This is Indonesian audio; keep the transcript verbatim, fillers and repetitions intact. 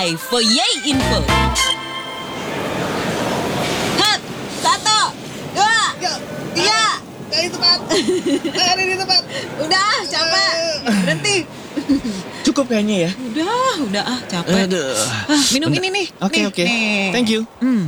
Standby for Yay Info. Hat, satu, dua, tiga. Gak itu, Pat. Ada di tempat. Udah, capek. Berhenti. Cukup kayaknya ya. Udah, udah ah, capek. Aduh. Ah, minum Bentar. ini nih. Oke, Nih, oke. nih. Thank you. Hmm.